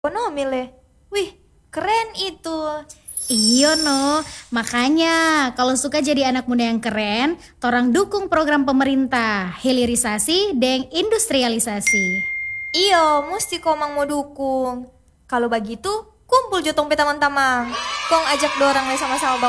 Ekonomi le. Wih, keren itu. Iya no, makanya kalau suka jadi anak muda yang keren, torang dukung program pemerintah, hilirisasi dan industrialisasi. Iyo, mesti komang mau dukung. Kalau begitu, kumpul jotong pe tamang-tamang. Kong ajak dorang le sama-sama